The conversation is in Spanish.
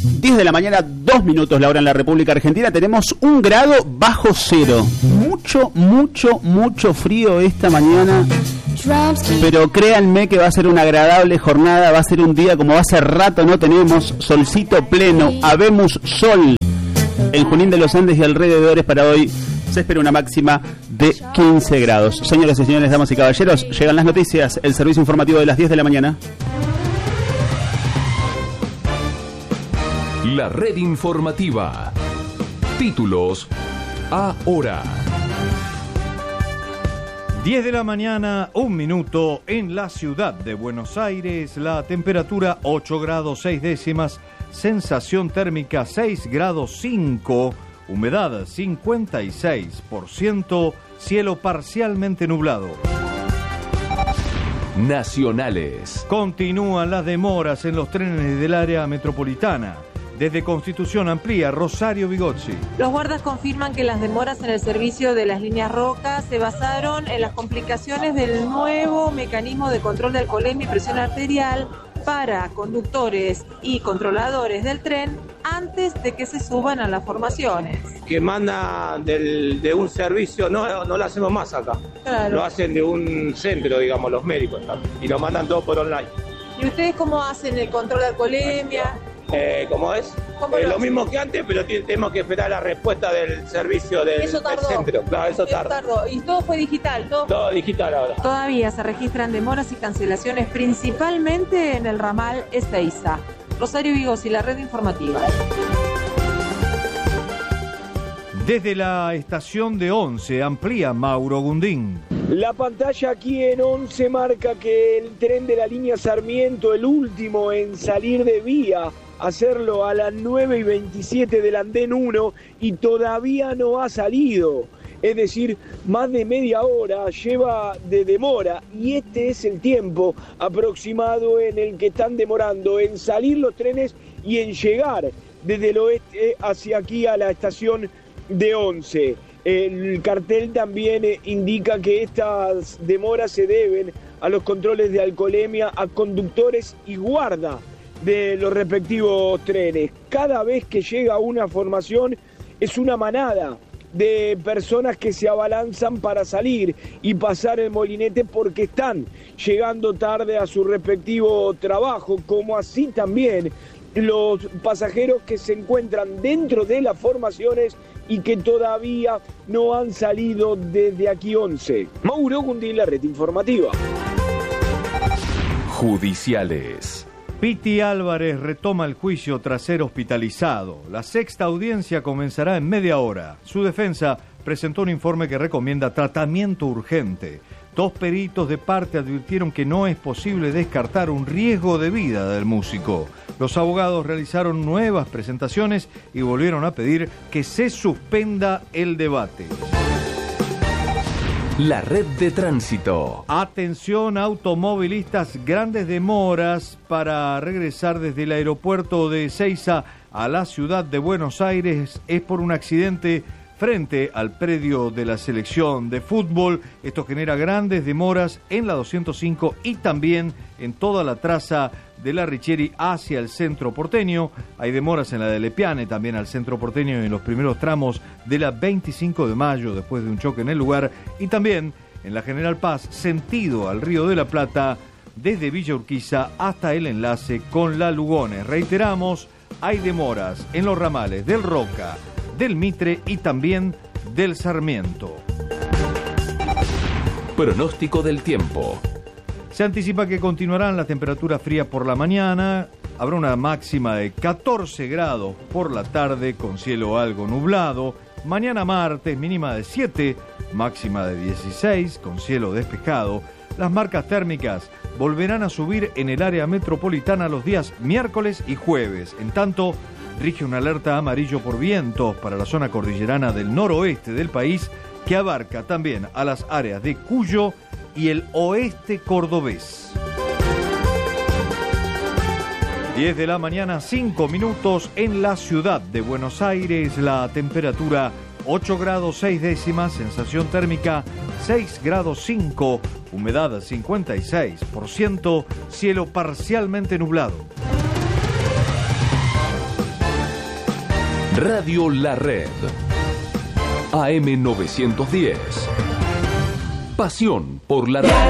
10 de la mañana, 2 minutos la hora en la República Argentina. Tenemos 1 grado bajo cero. Mucho frío esta mañana. Pero créanme que va a ser una agradable jornada. Va a ser un día como hace rato no tenemos. Solcito pleno, habemos sol. En Junín de los Andes y alrededores para hoy se espera una máxima de 15 grados. Señoras y señores, damas y caballeros, llegan las noticias, el servicio informativo de las 10 de la mañana. La red informativa. Títulos ahora. 10 de la mañana, 1 minuto en la ciudad de Buenos Aires. La temperatura 8 grados 6 décimas. Sensación térmica 6 grados 5. Humedad 56%. Cielo parcialmente nublado. Nacionales. Continúan las demoras en los trenes del área metropolitana. Desde Constitución amplía Rosario Vigozzi. Los guardas confirman que las demoras en el servicio de las líneas Roca se basaron en las complicaciones del nuevo mecanismo de control de alcoholemia y presión arterial para conductores y controladores del tren antes de que se suban a las formaciones. Que manda de un servicio, no lo hacemos más acá. Claro. Lo hacen de un centro, digamos, los médicos, y lo mandan todo por online. ¿Y ustedes cómo hacen el control de alcoholemia? ¿Cómo es? Lo mismo que antes, pero tenemos que esperar la respuesta del servicio del centro. Claro, eso tardó. Y todo fue digital, todo digital ahora. Todavía se registran demoras y cancelaciones, principalmente en el ramal Ezeiza. Rosario Vigozzi, la red informativa. Desde la estación de Once amplía Mauro Gundín. La pantalla aquí en Once marca que el tren de la línea Sarmiento, el último en salir de vía, hacerlo a las 9:27 del andén 1 y todavía no ha salido. Es decir, más de media hora lleva de demora y este es el tiempo aproximado en el que están demorando en salir los trenes y en llegar desde el oeste hacia aquí a la estación de Once. El cartel también indica que estas demoras se deben a los controles de alcoholemia a conductores y guarda de los respectivos trenes. Cada vez que llega una formación es una manada de personas que se abalanzan para salir y pasar el molinete porque están llegando tarde a su respectivo trabajo, como así también los pasajeros que se encuentran dentro de las formaciones y que todavía no han salido desde aquí Once. Mauro Gundín, la red informativa. Judiciales. Piti Álvarez retoma el juicio tras ser hospitalizado. La sexta audiencia comenzará en media hora. Su defensa presentó un informe que recomienda tratamiento urgente. 2 peritos de parte advirtieron que no es posible descartar un riesgo de vida del músico. Los abogados realizaron nuevas presentaciones y volvieron a pedir que se suspenda el debate. La red de tránsito. Atención automovilistas, grandes demoras para regresar desde el aeropuerto de Ezeiza a la ciudad de Buenos Aires. Es por un accidente frente al predio de la selección de fútbol. Esto genera grandes demoras en la 205 y también en toda la traza de la Richieri hacia el centro porteño. Hay demoras en la de Lepiane, también al centro porteño y en los primeros tramos de la 25 de mayo después de un choque en el lugar. Y también en la General Paz, sentido al Río de la Plata, desde Villa Urquiza hasta el enlace con la Lugones. Reiteramos, hay demoras en los ramales del Roca, del Mitre y también del Sarmiento. Pronóstico del tiempo. Se anticipa que continuarán las temperaturas frías por la mañana. Habrá una máxima de 14 grados por la tarde con cielo algo nublado. Mañana martes mínima de 7, máxima de 16 con cielo despejado. Las marcas térmicas volverán a subir en el área metropolitana los días miércoles y jueves. En tanto, rige una alerta amarillo por vientos para la zona cordillerana del noroeste del país, que abarca también a las áreas de Cuyo y el oeste cordobés. 10 de la mañana, 5 minutos en la ciudad de Buenos Aires. La temperatura 8 grados 6 décimas, sensación térmica 6 grados 5, humedad 56%, cielo parcialmente nublado. Radio La Red. AM 910. Pasión por la radio.